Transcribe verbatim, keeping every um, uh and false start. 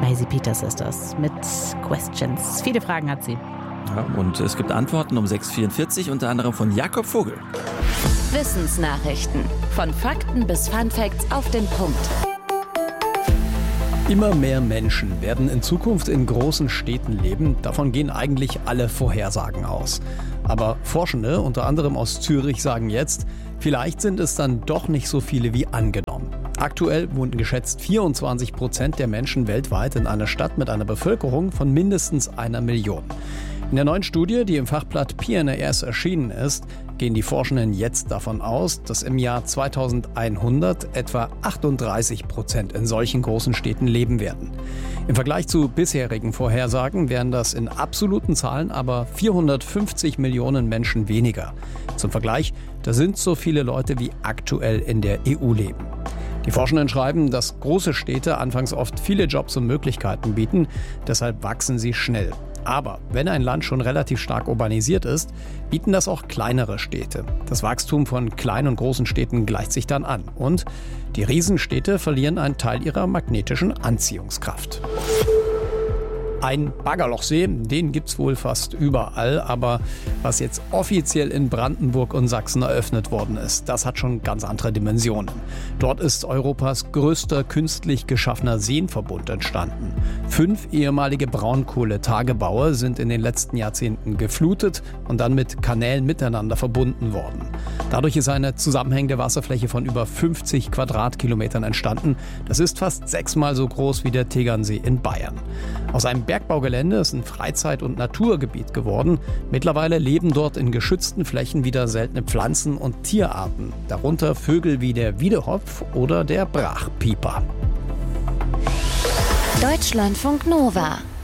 Eisi Peters ist das mit Questions. Viele Fragen hat sie. Ja, und es gibt Antworten um sechs Uhr vierundvierzig, unter anderem von Jakob Vogel. Wissensnachrichten. Von Fakten bis Funfacts auf den Punkt. Immer mehr Menschen werden in Zukunft in großen Städten leben. Davon gehen eigentlich alle Vorhersagen aus. Aber Forschende, unter anderem aus Zürich, sagen jetzt, vielleicht sind es dann doch nicht so viele wie angenommen. Aktuell wohnen geschätzt vierundzwanzig Prozent der Menschen weltweit in einer Stadt mit einer Bevölkerung von mindestens einer Million. In der neuen Studie, die im Fachblatt P N A S erschienen ist, gehen die Forschenden jetzt davon aus, dass im Jahr zweitausendeinhundert etwa achtunddreißig Prozent in solchen großen Städten leben werden. Im Vergleich zu bisherigen Vorhersagen wären das in absoluten Zahlen aber vierhundertfünfzig Millionen Menschen weniger. Zum Vergleich, da sind so viele Leute wie aktuell in der E U leben. Die Forschenden schreiben, dass große Städte anfangs oft viele Jobs und Möglichkeiten bieten, deshalb wachsen sie schnell. Aber wenn ein Land schon relativ stark urbanisiert ist, bieten das auch kleinere Städte. Das Wachstum von kleinen und großen Städten gleicht sich dann an. Und die Riesenstädte verlieren einen Teil ihrer magnetischen Anziehungskraft. Ein Baggerlochsee, den gibt's wohl fast überall, aber was jetzt offiziell in Brandenburg und Sachsen eröffnet worden ist, das hat schon ganz andere Dimensionen. Dort ist Europas größter künstlich geschaffener Seenverbund entstanden. Fünf ehemalige Braunkohletagebaue sind in den letzten Jahrzehnten geflutet und dann mit Kanälen miteinander verbunden worden. Dadurch ist eine zusammenhängende Wasserfläche von über fünfzig Quadratkilometern entstanden. Das ist fast sechsmal so groß wie der Tegernsee in Bayern. Aus einem Bergbaugelände ist ein Freizeit- und Naturgebiet geworden. Mittlerweile leben dort in geschützten Flächen wieder seltene Pflanzen und Tierarten, darunter Vögel wie der Wiedehopf oder der Brachpieper. Deutschlandfunk Nova